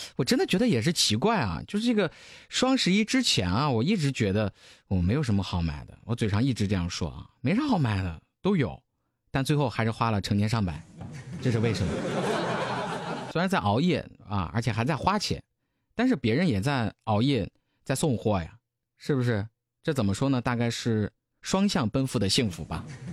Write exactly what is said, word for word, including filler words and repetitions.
我真的觉得也是奇怪啊，就是这个双十一之前啊，我一直觉得我没有什么好买的，我嘴上一直这样说啊，没啥好买的，都有，但最后还是花了成千上百，这是为什么？虽然在熬夜啊，而且还在花钱，但是别人也在熬夜，在送货呀，是不是？这怎么说呢？大概是双向奔赴的幸福吧。